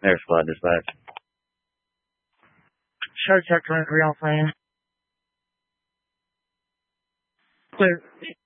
Air Squad dispatch. Show check current real frame. Clear.